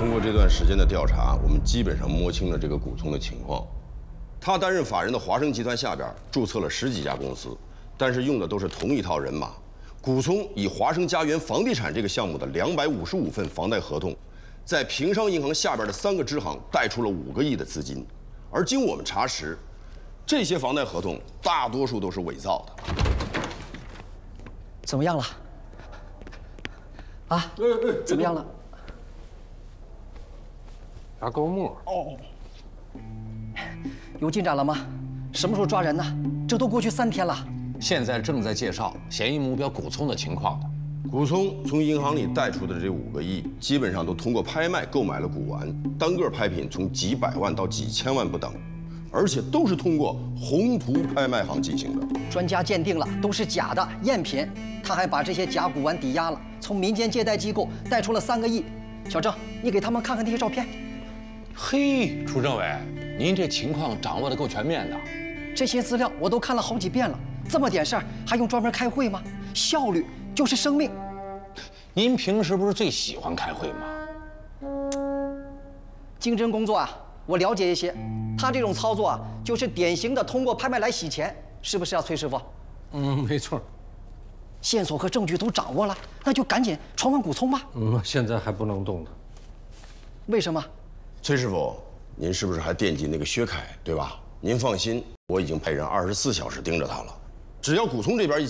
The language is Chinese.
通过这段时间的调查，我们基本上摸清了这个古聪的情况。他担任法人的华生集团下边注册了10几家公司，但是用的都是同一套人马。古聪以华生家园房地产这个项目的255份房贷合同，在平商银行下边的3个支行贷出了5个亿的资金，而经我们查实，这些房贷合同大多数都是伪造的。 怎么样了？啊？怎么样了？ 牙膏沫。 哦。有进展了吗？什么时候抓人呢？这都过去3天了。 现在正在介绍嫌疑目标古聪的情况呢。 古聪从银行里贷出的这5个亿，基本上都通过拍卖购买了古玩，单个拍品从几百万到几千万不等，而且都是通过宏图拍卖行进行的。 专家鉴定了，都是假的赝品。他还把这些假古玩抵押了，从民间借贷机构贷出了3个亿。小郑，你给他们看看那些照片。 嘿，楚政委，您这情况掌握得够全面的。 这些资料我都看了好几遍了，这么点事儿还用专门开会吗？效率就是生命。 您平时不是最喜欢开会吗？ 经侦工作啊，我了解一些。他这种操作啊，就是典型的通过拍卖来洗钱，是不是啊，崔师傅？ 没错。 线索和证据都掌握了，那就赶紧传唤古聪吧。 现在还不能动他。 为什么？ 崔师傅，您是不是还惦记那个薛凯，对吧？您放心，我已经派人24小时盯着他了，只要古聪这边一